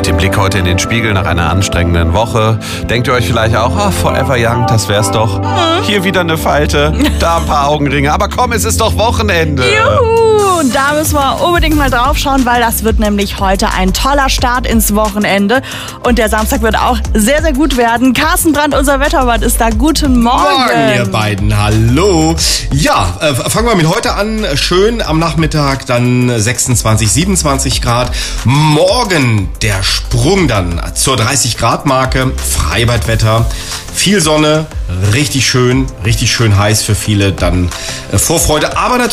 Mit dem Blick heute in den Spiegel nach einer anstrengenden Woche denkt ihr euch vielleicht auch, Forever Young, das wär's doch. Hier wieder eine Falte, da ein paar Augenringe. Aber komm, es ist doch Wochenende. Juhu! Und da müssen wir unbedingt mal drauf schauen, weil das wird nämlich heute ein toller Start ins Wochenende. Und der Samstag wird auch sehr, sehr gut werden. Carsten Brandt, unser Wettermann, ist da. Guten Morgen. Morgen, ihr beiden. Hallo. Ja, fangen wir mit heute an. Schön am Nachmittag, dann 26, 27 Grad. Morgen der Sprung dann zur 30-Grad-Marke. Freibadwetter. Viel Sonne, richtig schön heiß für viele. Dann Vorfreude, aber natürlich